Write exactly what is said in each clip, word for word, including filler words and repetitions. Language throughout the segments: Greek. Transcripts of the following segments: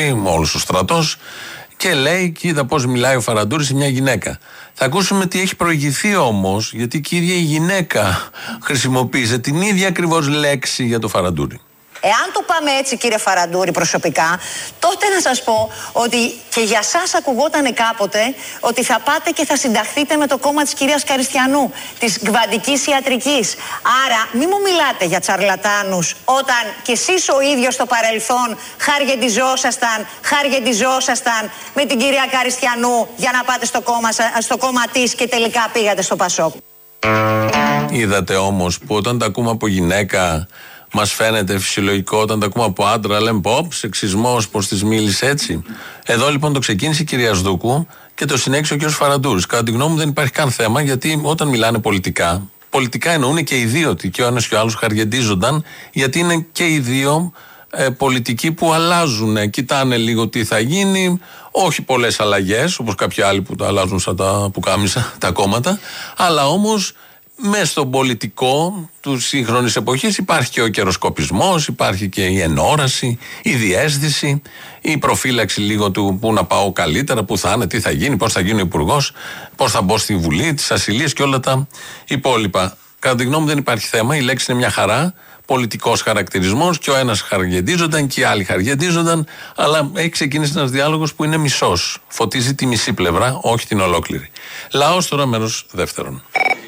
άνθρωποι, όλος ο στρατός, και λέει, κοίτα πώς μιλάει ο Φαραντούρης σε μια γυναίκα. Θα ακούσουμε τι έχει προηγηθεί όμως, γιατί και η ίδια η γυναίκα χρησιμοποίησε την ίδια ακριβώς λέξη για το Φαραντούρη. Εάν το πάμε έτσι, κύριε Φαραντούρη, προσωπικά, τότε να σας πω ότι και για σας ακουγότανε κάποτε ότι θα πάτε και θα συνταχθείτε με το κόμμα της κυρίας Καριστιανού, της κβαντικής ιατρικής. Άρα, μη μου μιλάτε για τσαρλατάνους όταν κι εσείς ο ίδιος στο παρελθόν χαργεντιζόσασταν, χαργεντιζόσασταν με την κυρία Καριστιανού για να πάτε στο κόμμα, στο κόμμα της και τελικά πήγατε στο Πασόκ. Είδατε όμως που όταν τα ακούμε από γυναίκα μας φαίνεται φυσιολογικό, όταν τα ακούμε από άντρα λέμε ποπ, σεξισμός, πως της μίλησε έτσι. Εδώ λοιπόν το ξεκίνησε η κυρία Σδούκου και το συνέχισε ο κ. Φαραντούρης. Κατά τη γνώμη μου δεν υπάρχει καν θέμα, γιατί όταν μιλάνε πολιτικά, πολιτικά εννοούν και οι δύο ότι και ο ένας και ο άλλος χαργεντίζονταν, γιατί είναι και οι δύο ε, πολιτικοί που αλλάζουν, κοιτάνε λίγο τι θα γίνει, όχι πολλές αλλαγές όπως κάποιοι άλλοι που τα αλλάζουν σαν τα πουκάμισα, τα κόμματα, αλλά όμως μέσα στον πολιτικό του σύγχρονης εποχής υπάρχει και ο καιροσκοπισμός, υπάρχει και η ενόραση, η διαίσθηση, η προφύλαξη λίγο του πού να πάω καλύτερα, πού θα είναι, τι θα γίνει, πώς θα γίνει ο υπουργός, πώς θα μπω στη Βουλή, τις ασυλίες και όλα τα υπόλοιπα. Κατά τη γνώμη μου δεν υπάρχει θέμα, η λέξη είναι μια χαρά, πολιτικός χαρακτηρισμός, και ο ένας χαργεντίζονταν και οι άλλοι χαργεντίζονταν, αλλά έχει ξεκινήσει ένας διάλογος που είναι μισός. Φωτίζει τη μισή πλευρά, όχι την ολόκληρη. Λαός τώρα, μέρος δεύτερον.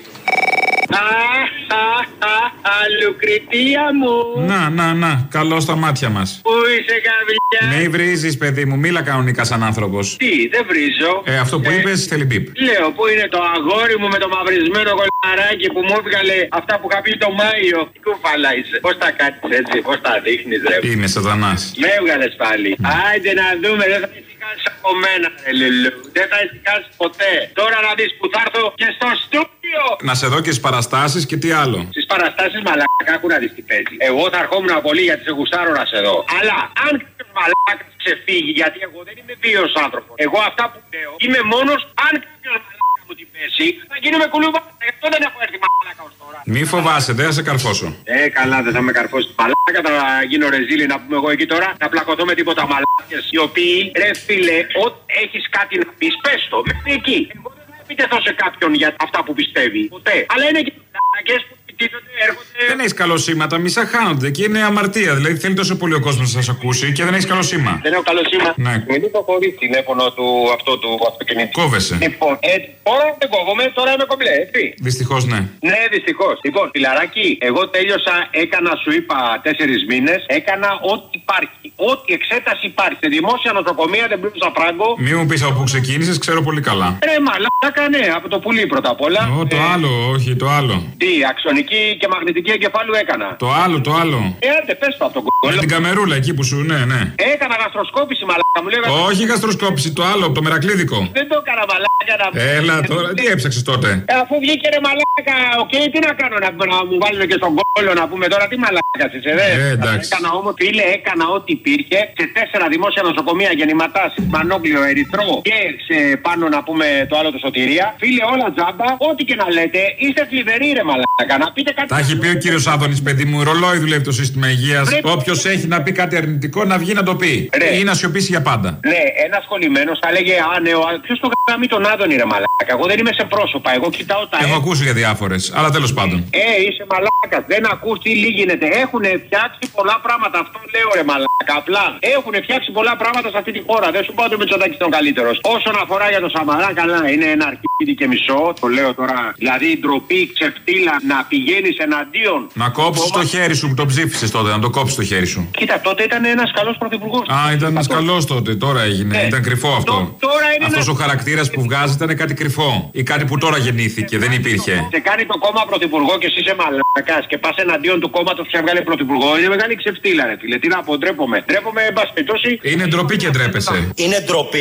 Λουκριτία μου. Να, να, να, καλό στα μάτια μας. Πού είσαι, καβλιά? Μη βρίζεις, παιδί μου, μίλα κανονικά σαν άνθρωπος. Τι, δεν βρίζω. Ε, αυτό που ε, είπες θέλει μπιπ. Λέω, πού είναι το αγόρι μου με το μαυρισμένο κολαράκι που μου έβγαλε αυτά που είχα πει το Μάιο. Τι κουφαλά είσαι. Πώς τα κάτσεις έτσι, πώς τα δείχνεις, ρε. Είμαι σατανάς. Με έβγαλες πάλι. Mm. Άιντε να δούμε, δεν θα ησυχάσεις από μένα, ρε Λουλού. Δεν θα ησυχάσεις ποτέ. Τώρα να δεις που θα έρθω και στο στούντιο. Να σε δω και στις παραστάσεις και τι άλλο. Στις παραστάσεις μαλάκα, άκου να δεις τι παίζει. Εγώ θα ερχόμουν πολύ γιατί σε γουστάρω να σε δω. Αλλά αν κάποιος μαλάκας ξεφύγει, γιατί εγώ δεν είμαι βίος άνθρωπος. Εγώ αυτά που λέω είμαι μόνος, αν κάποιος μαλάκα μου την πέσει, θα γίνουμε κουλούμπα. Γι' αυτό δεν έχω έρθει μαλάκα ως τώρα. Μη φοβάσαι, δεν θα σε καρφώσω. Ε, καλά, δεν θα με καρφώσει. Μαλάκα θα γίνω ρεζίλι να πούμε εγώ εκεί τώρα. Να πλακωθώ με τίποτα μαλάκες. Οι οποίοι, ρε φίλε, ό,τι έχεις κάτι να πεις, πες το. Μέχρι εκεί. Εγώ δεν θα επιτεθώ σε κάποιον για αυτά που πιστεύει. Ποτέ. Αλλά είναι και μαλάκες που επιτίθονται, έρχονται. Δεν έχεις καλό σήμα, τα μισά χάνονται και είναι αμαρτία. Δηλαδή θέλει τόσο πολύ ο κόσμος να σας ακούσει και δεν έχεις καλό σήμα. Δεν έχω καλό σήμα. Ναι. Μην υποχωρεί τηλέφωνο του αυτό του αυτοκινήτου. Κόβεσαι. Λοιπόν, ε, τώρα δεν κόβομαι, τώρα είμαι κομπλέ, έτσι. Δυστυχώς ναι. Ναι, δυστυχώς. Λοιπόν, φιλαράκι, εγώ τέλειωσα, έκανα, σου είπα, τέσσερις μήνες, έκανα ό,τι υπάρχει. Ό,τι εξέταση υπάρχει. Σε δημόσια νοσοκομεία δεν πλούσα φράγκο. Μη μου πεις από πού ξεκίνησες, ξέρω πολύ καλά. Ρε μαλάκα, ναι, από το πουλί πρώτα απ' όλα. Ω, το ε, άλλο, όχι, το άλλο. Τι, αξονική και μαγνητική εγκεφάλου έκανα. Το άλλο, το άλλο. Ε, άντε, πες το από τον κόλλο. Με την καμερούλα εκεί που σου, ναι, ναι. Έκανα γαστροσκόπηση, μαλάκα μου λέγανε. Όχι γαστροσκόπηση, το άλλο, το μερακλίδικο. Δεν το έκανα, μαλάκα να. Έλα τώρα, τι έψαξες τότε. Ε, αφού βγήκε ρε μαλάκα, οκ, okay, τι να κάνω, να, να μου βάλουν και στον κόλλο να πούμε τώρα, τι μαλάκα είσαι, δε. Ε, εντάξει. Έκανα όμως, φίλε, έκανα ό,τι υπήρχε σε τέσσερα δημόσια νοσοκομεία, γεννηματά, Μανόκλιο, Ερυθρό και σε πάνω να πούμε το άλλο το Σωτηρία. Φίλε, όλα τζάμπα, ό,τι και να λέτε, είστε θλιβεροί ρε μαλάκα, να πείτε κάτι. Τα έχει πει ο κύριος Άδωνης, παιδί μου, ρολόι δουλεύει το σύστημα υγείας. Όποιος έχει να πει κάτι αρνητικό να βγει να το πει. Ρε. Ή να σιωπήσει για πάντα. Ναι, ένα σχολημένο θα λέγε Α, ναι, ποιο το γάμι τον Άδωνη, ρε μαλάκα. Εγώ δεν είμαι σε πρόσωπα, εγώ κοιτάω τα. Έχω ακούσει για διάφορες, αλλά τέλος πάντων. Ε, είσαι μαλάκα, δεν ακούς τι γίνεται. Έχουν φτιάξει πολλά πράγματα, αυτό λέω ρε μαλάκα. Απλά έχουν φτιάξει πολλά πράγματα σε αυτή τη χώρα. Δεν σου πω ότι ο Μητσοτάκης ήταν καλύτερος. Όσον αφορά για το Σαμαρά, καλά, είναι ένα αρχίδι και μισό. Το λέω τώρα. Δηλαδή ντροπή, ξεφτύλα να πηγαίνει εναντίον. Να κόψεις κόμμα... το χέρι σου που το ψήφισες τότε, να το κόψεις το χέρι σου. Κοίτα, τότε ήταν ένας καλός πρωθυπουργός. Α, ήταν ένας καλός τότε, τώρα έγινε. Ναι. Ήταν κρυφό αυτό. Το, τώρα είναι Αυτός ένας... ο χαρακτήρας που βγάζει ήταν κάτι κρυφό. Ή κάτι που τώρα γεννήθηκε, δεν υπήρχε. Σε κάνει το κόμμα πρωθυπουργό και εσύ είσαι μαλακάς και πας εναντίον του κόμματος που σε έβγαλε πρωθυπουργό. Είναι μεγάλη ξεφτύλα, ρε φίλε. Τι να πω, ντρέπομαι. Ντρέπομαι, εν πάση περιπτώσει. Είναι ντροπή και ντρέπεσαι. Είναι ντροπή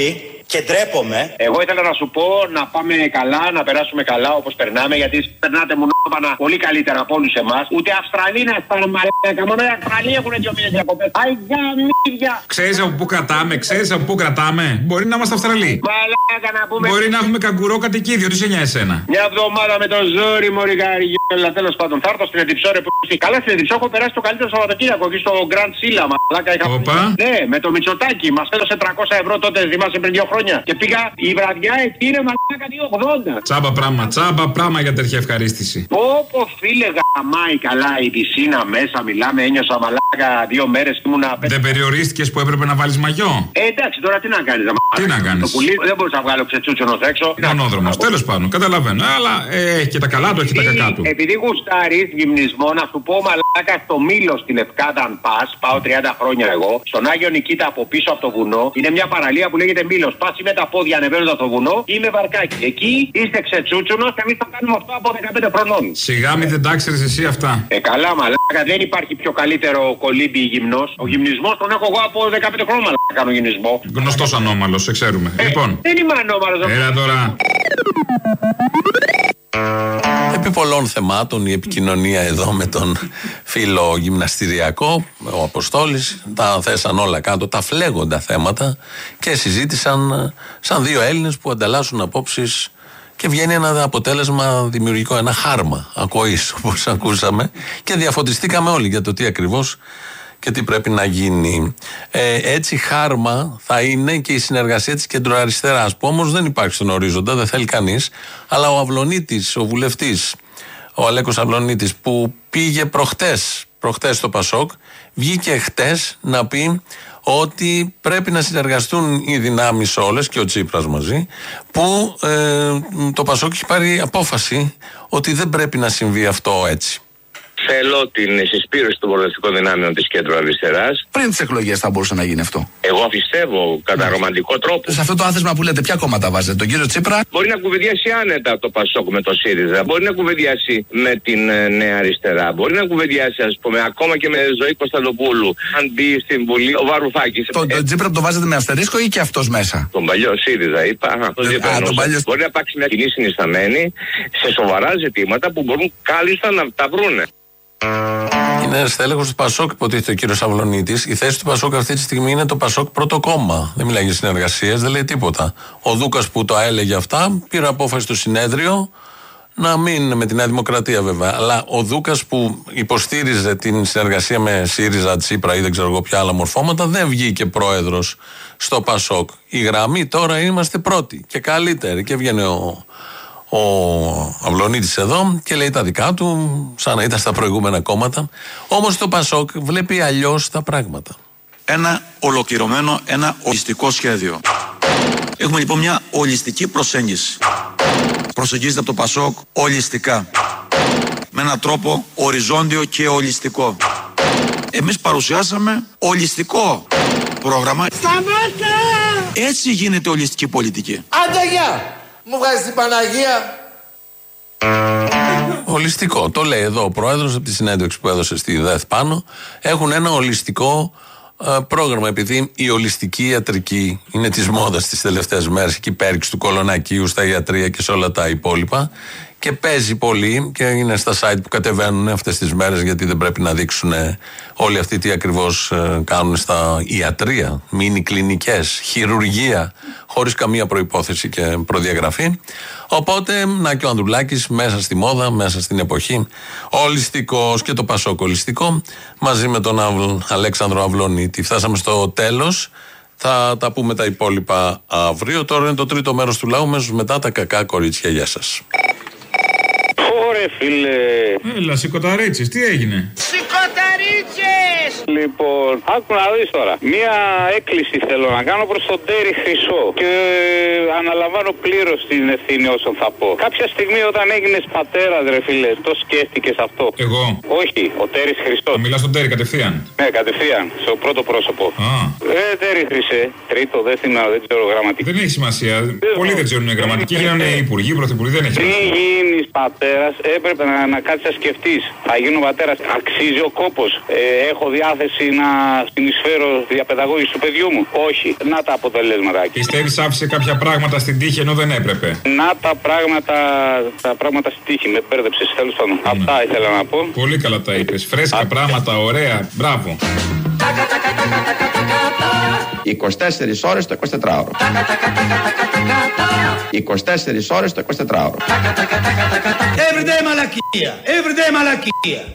Και ντρέπομαι. Εγώ ήθελα να σου πω να πάμε καλά, να περάσουμε καλά όπως περνάμε, γιατί περνάτε μου νόβανα πολύ καλύτερα από όλους εμάς. Ούτε Αυστραλοί να σπάνε μαλάκα. Μόνο οι Αυστραλοί έχουν δύο μήνες διακοπές. Αϊγαμίδια. Ξέρεις από πού κρατάμε, ξέρεις από πού κρατάμε. Μπορεί να είμαστε Αυστραλοί. Μαλάκα να πούμε. Μπορεί να έχουμε καγκουρό κατοικίδιο, τι σε νοιάζει εσένα. Μια εβδομάδα με το ζόρι, μωρή καριόλα. Τέλος πάντων, θα έρθω στην Εντυψό, ρε που. Καλά, στην Εντυψό έχω περάσει το καλύτερο Σαββατοκύριακο εκεί στο Grand Silla. Μαλάκα είχα. Οπα. Ναι, με το Μητσοτάκι. Μας έδωσε τριακόσια ευρώ τότε, θυμάσαι πριν δύο χρόνια. Και πήγα η βραδιά εκεί, ρε μαλάκα δύο ογδόντα. Τσάμπα πράγμα, τσάμπα πράγμα για τέτοια ευχαρίστηση. Όπω φίλε γαμάει καλά η πισίνα μέσα, μιλάμε, ένιωσα μαλάκα δύο μέρες και ήμουνα. Δεν περιορίστηκες που έπρεπε να βάλεις μαγιό. Ε, εντάξει, τώρα τι να κάνεις, μαλάκα. Τι να κάνεις. Το πουλί δεν μπορούσα να βγάλω ξετσούτσονος έξω. Μονόδρομος, τέλος πάντων, καταλαβαίνω. Αλλά ε, έχει και τα καλά του, έχει τα κακά του. Επειδή γουστάρεις γυμνισμό, να σου πω μαλάκα στο Μήλο στην Λευκάδα, αν πας, πάω τριάντα χρόνια εγώ, στον Άγιο Νικήτα από πίσω από το βουνό, είναι μια παραλία που λέγεται Μήλος. Πας με τα πόδια ανεβαίνοντας το βουνό ή με βαρκάκι. Εκεί είστε ξετσούτσουνος και εμείς το κάνουμε αυτό από δεκαπέντε χρονών. Σιγά μην δεν τάξερες εσύ αυτά. Ε, καλά μαλάκα, δεν υπάρχει πιο καλύτερο κολύμπι γυμνός. Ο γυμνισμός τον έχω εγώ από δεκαπέντε χρόνια μαλάκα κάνω γυμνισμό. Γνωστός ανώμαλος, σε ξέρουμε. Ε, λοιπόν. Δεν είμαι ανώμαλος. Έλα τώρα. Επί πολλών θεμάτων η επικοινωνία εδώ με τον φίλο γυμναστηριακό, ο Αποστόλης, τα θέσαν όλα κάτω, τα φλέγοντα θέματα και συζήτησαν σαν δύο Έλληνες που ανταλλάσσουν απόψεις και βγαίνει ένα αποτέλεσμα δημιουργικό, ένα χάρμα ακοής όπως ακούσαμε και διαφωτιστήκαμε όλοι για το τι ακριβώς και τι πρέπει να γίνει. Ε, έτσι χάρμα θα είναι και η συνεργασία της κεντροαριστεράς, που όμως δεν υπάρχει στον ορίζοντα, δεν θέλει κανείς, αλλά ο Αυλωνίτης, ο βουλευτής, ο Αλέκος Αυλωνίτης, που πήγε προχτές, προχτές στο Πασόκ, βγήκε χτες να πει ότι πρέπει να συνεργαστούν οι δυνάμεις όλες και ο Τσίπρας μαζί, που ε, το Πασόκ έχει πάρει απόφαση ότι δεν πρέπει να συμβεί αυτό έτσι. Θέλω την συσπήρωση των προοδευτικών δυνάμεων της κέντρου αριστεράς. Πριν τις εκλογές θα μπορούσε να γίνει αυτό. Εγώ πιστεύω κατά ρομαντικό τρόπο. Σε αυτό το άθροισμα που λέτε, ποια κόμματα βάζετε, τον κύριο Τσίπρα? Μπορεί να κουβεντιάσει άνετα το Πασόκ με το ΣΥΡΙΖΑ. Μπορεί να κουβεντιάσει με την ε, Νέα Αριστερά. Μπορεί να κουβεντιάσει, ας πούμε, ακόμα και με Ζωή Κωνσταντοπούλου. Αν μπει στην Βουλή ο Βαρουφάκης. Τον ε, το Τσίπρα το βάζετε με αστερίσκο ή και αυτός μέσα? Τον παλιό ΣΥΡΙΖΑ, είπα. Α, τον Α, τον παλιό... Μπορεί να υπάρξει μια κοινή συνισταμένη σε σοβαρά ζητήματα που μπορούν κάλλιστα να τα βρούνε. Είναι στέλεχος του Πασόκ, υποτίθεται ο κύριος Αυλωνίτης. Η θέση του Πασόκ αυτή τη στιγμή είναι το Πασόκ πρώτο κόμμα. Δεν μιλάει για συνεργασίες, δεν λέει τίποτα. Ο Δούκας που το έλεγε αυτά πήρε απόφαση στο συνέδριο να μην, με τη Νέα Δημοκρατία βέβαια. Αλλά ο Δούκας που υποστήριζε την συνεργασία με ΣΥΡΙΖΑ, Τσίπρα ή δεν ξέρω εγώ ποια άλλα μορφώματα, δεν βγήκε πρόεδρος στο Πασόκ. Η γραμμή τώρα είμαστε πρώτοι και καλύτεροι. Και βγαίνει ο. Ο Αυλωνίτης εδώ και λέει τα δικά του, σαν να ήταν στα προηγούμενα κόμματα. Όμως το Πασόκ βλέπει αλλιώς τα πράγματα. Ένα ολοκληρωμένο, ένα ολιστικό σχέδιο. Έχουμε λοιπόν μια ολιστική προσέγγιση. Προσεγγίζεται από το Πασόκ ολιστικά. Με έναν τρόπο οριζόντιο και ολιστικό. Εμείς παρουσιάσαμε ολιστικό πρόγραμμα. Σταμάτα! Έτσι γίνεται ολιστική πολιτική. Άντε γεια! Μου βγάζει την Παναγία. Ολιστικό. Το λέει εδώ ο πρόεδρος από τη συνέντευξη που έδωσε στη ΔΕΘ πάνω. Έχουν ένα ολιστικό ε, πρόγραμμα. Επειδή η ολιστική ιατρική είναι της μόδας τις τελευταίες μέρες, εκεί πέρυξη του Κολονακίου, στα ιατρία και σε όλα τα υπόλοιπα. Και παίζει πολύ και είναι στα site που κατεβαίνουν αυτές τις μέρες, γιατί δεν πρέπει να δείξουν όλοι αυτοί τι ακριβώς ε, κάνουν στα ιατρία, μίνι κλινικές, χειρουργία, χωρίς καμία προϋπόθεση και προδιαγραφή. Οπότε, να και ο Ανδρουλάκης μέσα στη μόδα, μέσα στην εποχή, ολιστικός και το Πασόκ ολιστικό, μαζί με τον Αυλ, Αλέξανδρο Αυλωνίτη. Φτάσαμε στο τέλος. Θα τα πούμε τα υπόλοιπα αύριο. Τώρα είναι το τρίτο μέρος του λαού, μέσω μετά τα κακά κορίτσια. Γεια σας. Ρε φίλε. Έλα, σηκωταρίτσες, τι έγινε? Σηκωταρίτσες! Λοιπόν, άκου να δεις τώρα. Μία έκκληση θέλω να κάνω προς τον Τέρι Χρυσό και αναλαμβάνω πλήρως την ευθύνη όσων θα πω. Κάποια στιγμή όταν έγινες πατέρας, ρε φίλε, το σκέφτηκες αυτό? Εγώ? Όχι, ο Τέρις Χρυσός. Μιλάς στον Τέρι κατευθείαν? Ναι, κατευθείαν, στο πρώτο πρόσωπο. Α. Ε, Τέρι Χρυσέ, τρίτο, δεν θυμάμαι, δεν ξέρω γραμματική. Δεν έχει σημασία. Πολλοί δεν ξέρουν γραμματική, γίνανε υπουργοί, πρωθυπουργοί, δεν έχει σημασία. Τι γίνεις πατέρας, έπρεπε να, να κάτσεις να σκεφτείς. Θα γίνω πατέρας, αξίζει ο κόπος. άνθρωπος. Ε, έχω διάθεση να συνεισφέρω διαπαιδαγώγηση του παιδιού μου. Όχι. Να τα αποτελέσματα. Πιστεύεις άφησε κάποια πράγματα στην τύχη ενώ δεν έπρεπε? Να τα πράγματα, τα πράγματα στην τύχη. Με μπέρδεψες, τέλος πάντων. Mm. Αυτά ήθελα να πω. Πολύ καλά τα είπες. Φρέσκα Α, πράγματα, ωραία. Μπράβο. είκοσι τέσσερις ώρες το εικοσιτετράωρο. είκοσι τέσσερις ώρες το εικοσιτετράωρο. Everyday μαλακία. Everyday μαλακία.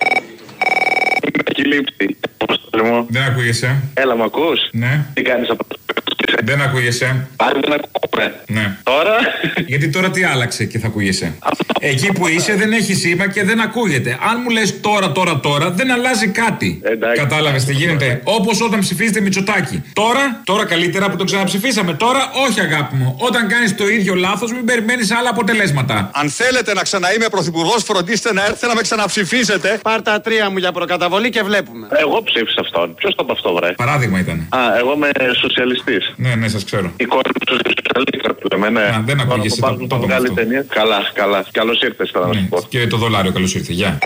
Έχει λείψει. Δεν ακούγεσαι. Έλα, μ' ακούς? Ναι. Τι κάνεις από... Δεν ακούγεσαι. Πάλι δεν ακούγομαι. Ναι. Τώρα. Γιατί τώρα τι άλλαξε και θα ακούγεσαι? Εκεί που είσαι δεν έχει σήμα και δεν ακούγεται. Αν μου λες τώρα, τώρα, τώρα, δεν αλλάζει κάτι. Κατάλαβες τι γίνεται? Όπως όταν ψηφίζετε Μητσοτάκη. Τώρα, τώρα καλύτερα που το ξαναψηφίσαμε. Τώρα, όχι αγάπη μου. Όταν κάνεις το ίδιο λάθος, μην περιμένεις άλλα αποτελέσματα. Αν θέλετε να ξαναείμαι πρωθυπουργός, φροντίστε να έρθετε να με ξαναψηφίσετε. Πάρ' τα τρία μου για προκαταβολή και βλέπουμε. Εγώ ψήφισα αυτόν. Ποιος το από αυτό, βρε? Παράδειγμα ήταν. Α, εγώ είμαι σοσιαλιστής. Ναι, ναι, σας ξέρω. Η κόρη του σοσιαλιστή που λέμε, ναι. Α, δεν ακούγεσαι. Το, το, το, καλά, καλά. Καλώς ήρθες, θα να σου πω. Και το δολάριο, καλώς ήρθε. Γεια.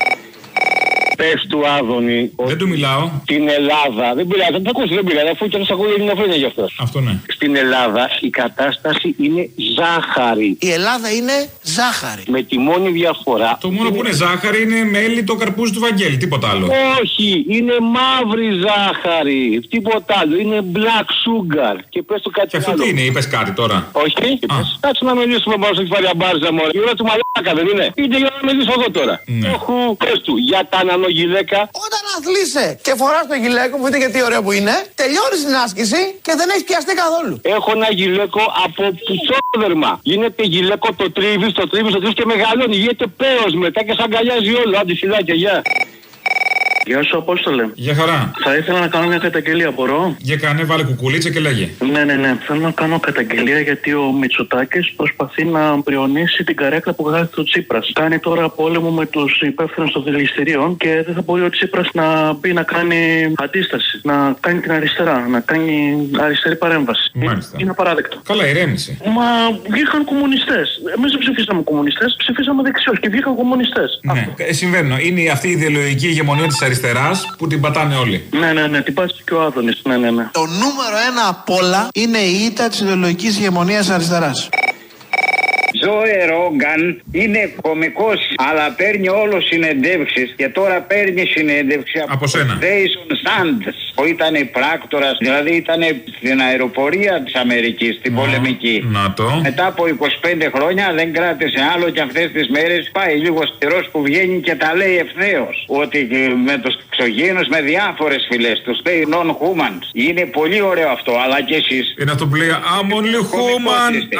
Πες του Άδωνη. Δεν του μιλάω. Στην Ελλάδα. Δεν πειράζει, δεν τα ακούσει, δεν πειράζει. Αφού και να σε ακούει ελληνοφρένεια γι' αυτό. Αυτό ναι. Στην Ελλάδα η κατάσταση είναι ζάχαρη. Η Ελλάδα είναι ζάχαρη. Με τη μόνη διαφορά. Το μόνο είναι... που είναι ζάχαρη είναι μέλι το καρπούζι του Βαγγέλη, τίποτα άλλο. Όχι, είναι μαύρη ζάχαρη. Τίποτα άλλο. Είναι black sugar. Και πες του κάτι και αυτό άλλο. Τι είναι, είπες κάτι τώρα? Όχι. Κάτσε να μιλήσουμε πάνω στο κεφάλι αμπάρζα μωρέ. Η ώρα του μαλάκα δεν είναι. Είτε για να μιλήσω εγώ τώρα. Ναι. Όχου, πες του για τα αναλογιλέκα. Όταν αθλείσαι και φοράς το γυλαίκο που είτε γιατί ωραίο που είναι, τελειώνεις την άσκηση και δεν έχεις πιαστεί καθόλου. Έχω ένα γυλαίκο από πουτσόδερμα. Γίνεται γυλαίκο, το τρίβεις, το τρίβεις, το τρίβεις και μεγαλώνει. Γίνεται πέος μετά και σ' αγκαλιάζει όλο. Άντε φυλάκια, γεια. Γεια σου, Απόστολε. Για χαρά. Θα ήθελα να κάνω μια καταγγελία, μπορώ? Για κάνε, βάλε κουκουλίτσα και λέγε. Ναι, ναι, ναι. Θέλω να κάνω καταγγελία γιατί ο Μητσοτάκης προσπαθεί να πριονίσει την καρέκλα που βγάζει το Τσίπρας. Κάνει τώρα πόλεμο με τους υπεύθυνους των δηληστηρίων και δεν θα μπορεί ο Τσίπρας να μπει να κάνει αντίσταση, να κάνει την αριστερά, να κάνει αριστερή παρέμβαση. Μάλιστα. Είναι απαράδεκτο. Καλά, ηρέμησε. Μα βγήκαν κομμουνιστές. Εμείς δεν ψηφίσαμε κομμουνιστές, ψηφίσαμε δεξιούς και βγήκαν κομμουνιστές. Ναι, ε, συμβαίνουν. Είναι αυτή η ιδεολογική ηγεμονία της αριστεράς που την πατάνε όλοι. Ναι, ναι, ναι, την πάτησε και ο Άδωνης. Ναι, ναι, ναι. Το νούμερο ένα απ' όλα είναι η ήττα της ιδεολογικής ηγεμονίας αριστεράς. Τζόε Ρόγκαν είναι κωμικός, αλλά παίρνει όλο συνεντεύξεις και τώρα παίρνει συνέντευξη από σένα. Jason Sanders, που ήταν πράκτορας, δηλαδή ήταν στην αεροπορία της Αμερικής, στην mm, πολεμική. Να το. Μετά από είκοσι πέντε χρόνια δεν κράτησε άλλο και αυτές τις μέρες πάει λίγο καιρός που βγαίνει και τα λέει ευθέως. Ότι με τους εξωγήινους, με διάφορες φυλές, τους λέει non-humans. Είναι πολύ ωραίο αυτό, αλλά και εσείς. Είναι αυτό που λέει I'm only human,